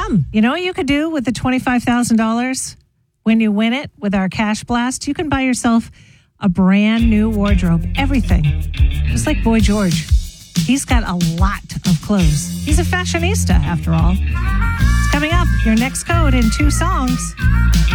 come. You know what you could do with the $25,000 when you win it with our cash blast? You can buy yourself a brand new wardrobe, everything. Just like Boy George. He's got a lot of clothes. He's a fashionista, after all. It's coming up, your next code in 2 songs.